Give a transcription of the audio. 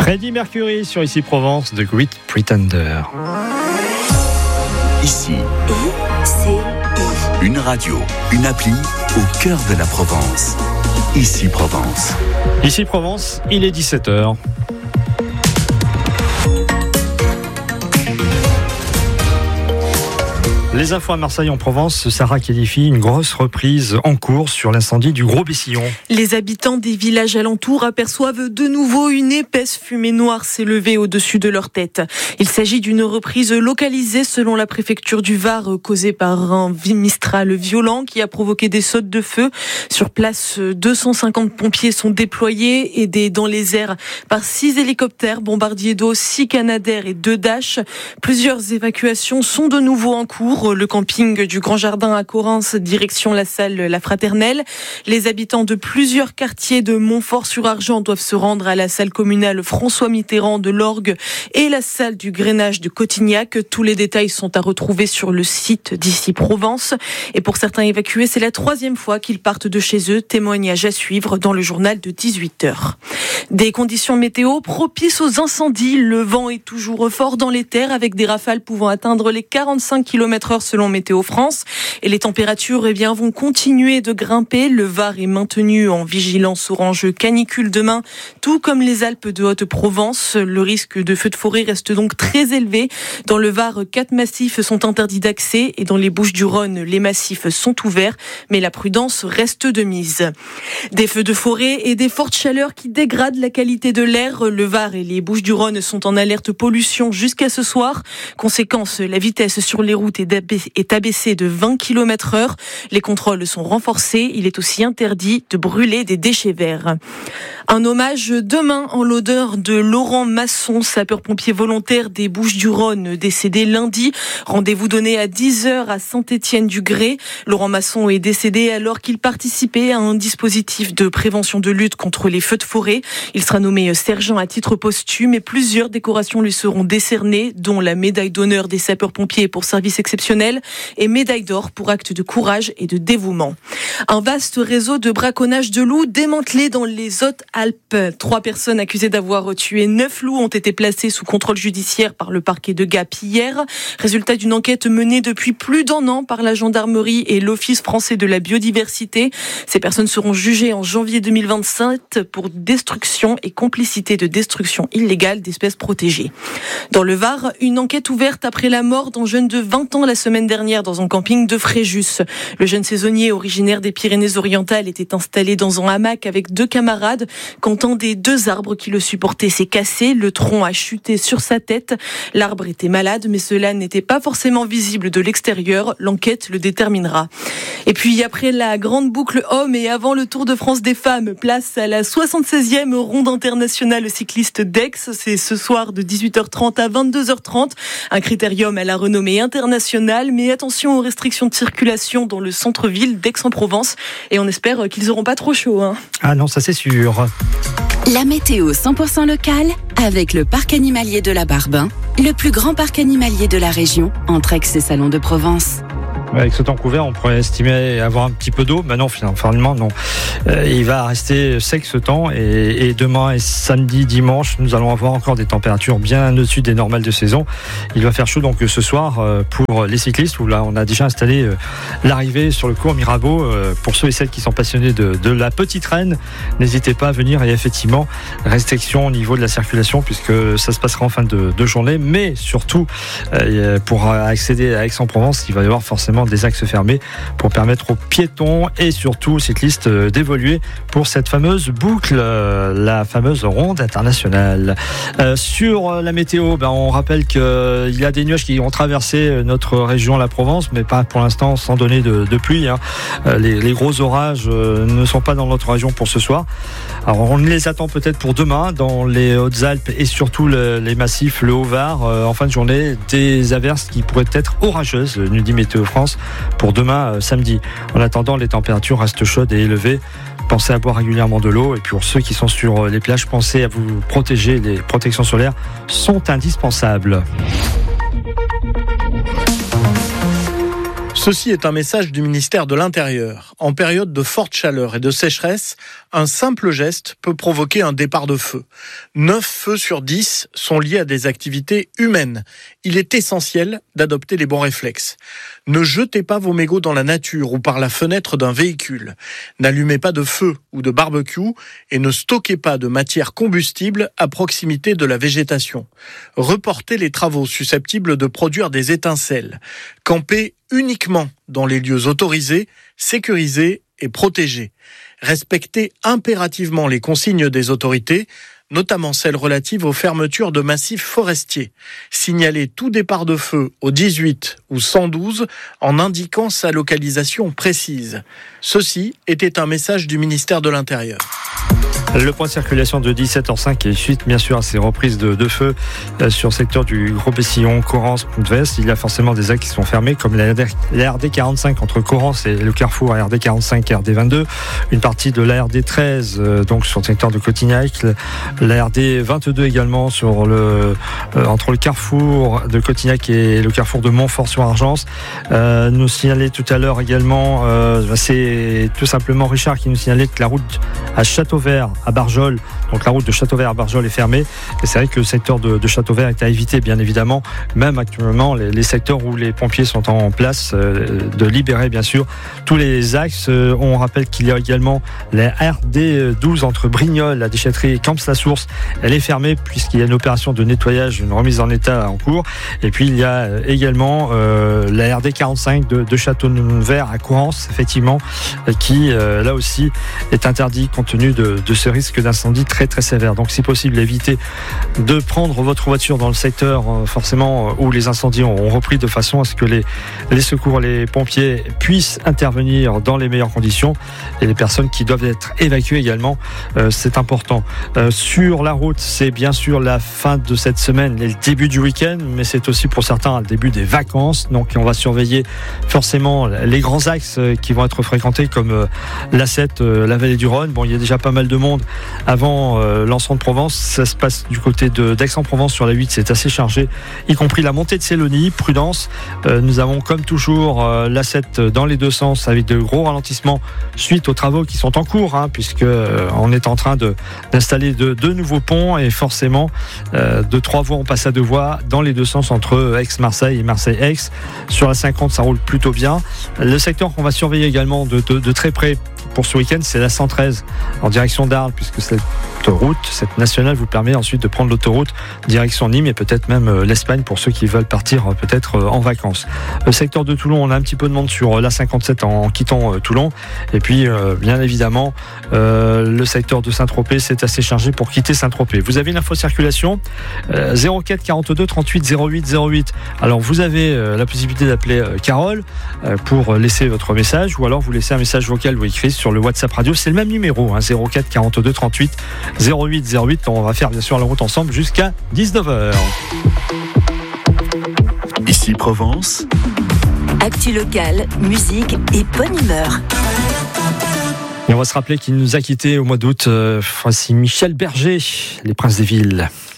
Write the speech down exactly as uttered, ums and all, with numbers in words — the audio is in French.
Freddie Mercury sur Ici Provence de Great Pretender. Ici, I C I. une radio, une appli au cœur de la Provence. Ici Provence. Ici Provence, il est dix-sept heures. Les infos à Marseille en Provence, Sarah qualifie une grosse reprise en cours sur l'incendie du Gros Bessillon. Les habitants des villages alentours aperçoivent de nouveau une épaisse fumée noire s'élever au-dessus de leur tête. Il s'agit d'une reprise localisée selon la préfecture du Var, causée par un Mistral violent qui a provoqué des sautes de feu. Sur place, deux cent cinquante pompiers sont déployés, aidés dans les airs par six hélicoptères, bombardiers d'eau, six Canadair et deux Dash. Plusieurs évacuations sont de nouveau en cours. Le camping du Grand Jardin à Correns, direction la salle La Fraternelle. Les habitants de plusieurs quartiers de Montfort-sur-Argent doivent se rendre à la salle communale François Mitterrand de l'Orgue et la salle du Grainage de Cotignac. Tous les détails sont à retrouver sur le site d'Ici Provence. Et pour certains évacués, c'est la troisième fois qu'ils partent de chez eux. Témoignage à suivre dans le journal de dix-huit heures. Des conditions météo propices aux incendies. Le vent est toujours fort dans les terres avec des rafales pouvant atteindre les quarante-cinq kilomètres heure selon Météo France. Et les températures eh bien, vont continuer de grimper. Le Var est maintenu en vigilance orange canicule demain, tout comme les Alpes de Haute-Provence. Le risque de feux de forêt reste donc très élevé. Dans le Var, quatre massifs sont interdits d'accès et dans les Bouches-du-Rhône, les massifs sont ouverts, mais la prudence reste de mise. Des feux de forêt et des fortes chaleurs qui dégradent la qualité de l'air. Le Var et les Bouches-du-Rhône sont en alerte pollution jusqu'à ce soir. Conséquence, la vitesse sur les routes est est abaissé de vingt kilomètres heure. Les contrôles sont renforcés. Il est aussi interdit de brûler des déchets verts. Un hommage demain en l'honneur de Laurent Masson, sapeur-pompier volontaire des Bouches-du-Rhône, décédé lundi. Rendez-vous donné à dix heures à Saint-Étienne-du-Gré. Laurent Masson est décédé alors qu'il participait à un dispositif de prévention de lutte contre les feux de forêt. Il sera nommé sergent à titre posthume et plusieurs décorations lui seront décernées, dont la médaille d'honneur des sapeurs-pompiers pour service exceptionnel et médaille d'or pour acte de courage et de dévouement. Un vaste réseau de braconnage de loups démantelé dans les Hautes-Alpes. Trois personnes accusées d'avoir tué neuf loups ont été placées sous contrôle judiciaire par le parquet de Gap hier. Résultat d'une enquête menée depuis plus d'un an par la gendarmerie et l'Office français de la biodiversité. Ces personnes seront jugées en janvier deux mille vingt-sept pour destruction et complicité de destruction illégale d'espèces protégées. Dans le Var, une enquête ouverte après la mort d'un jeune de vingt ans la semaine dernière dans un camping de Fréjus. Le jeune saisonnier originaire des Pyrénées-Orientales était installé dans un hamac avec deux camarades quand un des deux arbres qui le supportaient s'est cassé. Le tronc a chuté sur sa tête. L'arbre était malade, mais cela n'était pas forcément visible de l'extérieur. L'enquête le déterminera. Et puis après la grande boucle homme et avant le Tour de France des femmes, place à la soixante-seizième ronde internationale cycliste d'Aix. C'est ce soir de dix-huit heures trente à vingt-deux heures trente. Un critérium à la renommée internationale, mais attention aux restrictions de circulation dans le centre-ville d'Aix-en-Provence. Et on espère qu'ils n'auront pas trop chaud. Hein. Ah non, ça c'est sûr. La météo cent pour cent locale avec le parc animalier de la Barbin, le plus grand parc animalier de la région, entre Aix et Salon de Provence. Avec ce temps couvert, on pourrait estimer avoir un petit peu d'eau. Mais non, finalement, non. Euh, il va rester sec ce temps. Et, et demain et samedi, dimanche, nous allons avoir encore des températures bien au-dessus des normales de saison. Il va faire chaud donc ce soir euh, pour les cyclistes, où là, on a déjà installé euh, l'arrivée sur le cours Mirabeau. Euh, pour ceux et celles qui sont passionnés de, de la petite reine, n'hésitez pas à venir. Et effectivement, restriction au niveau de la circulation, puisque ça se passera en fin de, de journée. Mais surtout, euh, pour accéder à Aix-en-Provence, il va y avoir forcément des axes fermés pour permettre aux piétons et surtout aux cyclistes d'évoluer pour cette fameuse boucle, la fameuse ronde internationale. Euh, sur la météo, ben on rappelle qu'il y a des nuages qui ont traversé notre région, la Provence, mais pas pour l'instant sans donner de, de pluie. Hein. Les, les gros orages ne sont pas dans notre région pour ce soir. Alors on les attend peut-être pour demain dans les Hautes-Alpes et surtout le, les massifs, le Haut-Var. Euh, en fin de journée, des averses qui pourraient être orageuses, nous dit Météo France, pour demain euh, samedi. En attendant, les températures restent chaudes et élevées. Pensez à boire régulièrement de l'eau. Et puis pour ceux qui sont sur les plages, pensez à vous protéger. Les protections solaires sont indispensables. Ceci est un message du ministère de l'Intérieur. En période de forte chaleur et de sécheresse, un simple geste peut provoquer un départ de feu. neuf feux sur dix sont liés à des activités humaines. Il est essentiel d'adopter les bons réflexes. Ne jetez pas vos mégots dans la nature ou par la fenêtre d'un véhicule. N'allumez pas de feu ou de barbecue et ne stockez pas de matière combustible à proximité de la végétation. Reportez les travaux susceptibles de produire des étincelles. Campez uniquement dans les lieux autorisés, sécurisés et protégés. Respectez impérativement les consignes des autorités, notamment celles relatives aux fermetures de massifs forestiers. Signalez tout départ de feu au dix-huit ou cent douze en indiquant sa localisation précise. Ceci était un message du ministère de l'Intérieur. Le point de circulation de dix-sept heures cinq et suite bien sûr à ces reprises de, de feu euh, sur le secteur du Gros Pessillon, Corrence, Pont-de-Vest. Il y a forcément des axes qui sont fermés comme la R D quarante-cinq entre Corrence et le carrefour R D quarante-cinq et R D vingt-deux. Une partie de la R D treize euh, donc sur le secteur de Cotignac. La R D vingt-deux également sur le, euh, entre le carrefour de Cotignac et le carrefour de Montfort-sur-Argence. Euh, nous signalait tout à l'heure également, euh, c'est tout simplement Richard qui nous signalait que la route à Châteauvert à Barjol, donc la route de Châteauvert à Barjol est fermée et c'est vrai que le secteur de, de Châteauvert est à éviter bien évidemment, même actuellement les, les secteurs où les pompiers sont en place, euh, de libérer bien sûr tous les axes. Euh, on rappelle qu'il y a également la R D douze entre Brignoles, la déchetterie et Camps-la-Source, elle est fermée puisqu'il y a une opération de nettoyage, une remise en état en cours. Et puis il y a également euh, la R D quarante-cinq de, de Châteauvert à Corrence, effectivement, qui euh, là aussi est interdit compte tenu de, de ce risque d'incendie très très sévère. Donc si possible, évitez de prendre votre voiture dans le secteur euh, forcément où les incendies ont, ont repris, de façon à ce que les, les secours, les pompiers puissent intervenir dans les meilleures conditions et les personnes qui doivent être évacuées également, euh, c'est important. Euh, sur la route, c'est bien sûr la fin de cette semaine et le début du week-end, mais c'est aussi pour certains le début des vacances. Donc on va surveiller forcément les grands axes qui vont être fréquentés comme euh, l'A sept, euh, la vallée du Rhône. Bon, il y a déjà pas mal de monde avant euh, l'Anse de Provence. Ça se passe du côté de, d'Aix-en-Provence sur la huit, c'est assez chargé, y compris la montée de Sélonie. Prudence, euh, nous avons comme toujours euh, l'A sept dans les deux sens avec de gros ralentissements suite aux travaux qui sont en cours, hein, puisque euh, on est en train de, d'installer de, de nouveaux ponts et forcément euh, de trois voies on passe à deux voies dans les deux sens entre Aix-Marseille et Marseille-Aix. Sur la cinquante, ça roule plutôt bien. Le secteur qu'on va surveiller également de, de, de très près pour ce week-end, c'est la cent treize en direction d'Arles, puisque cette route, cette nationale vous permet ensuite de prendre l'autoroute direction Nîmes et peut-être même l'Espagne pour ceux qui veulent partir peut-être en vacances. Le secteur de Toulon, on a un petit peu de monde sur la cinquante-sept en quittant Toulon, et puis euh, bien évidemment euh, le secteur de Saint-Tropez, c'est assez chargé pour quitter Saint-Tropez. Vous avez une info circulation euh, zéro quatre quarante-deux trente-huit zéro huit zéro huit. Alors vous avez euh, la possibilité d'appeler euh, Carole euh, pour laisser votre message, ou alors vous laissez un message vocal ou écrit sur le WhatsApp radio, c'est le même numéro, hein, zéro quatre quarante-deux trente-huit zéro huit zéro huit. On va faire bien sûr la route ensemble jusqu'à dix-neuf heures. Ici Provence. Actu locale, musique et bonne humeur. Et on va se rappeler qu'il nous a quittés au mois d'août. Euh, voici Michel Berger, Les Princes des Villes.